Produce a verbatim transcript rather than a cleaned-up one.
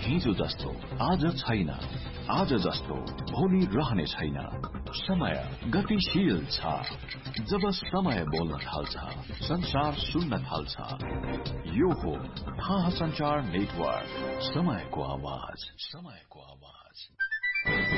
हिजो जस्तो आज छैन, आज जस्तो भोलि रहने छैन। समय गतिशील छ। जब समय बोल्न थाल्छ, संसार सुन्न थाल्छ। यो हो थाहा संचार नेटवर्क, समयको आवाज, समयको आवाज।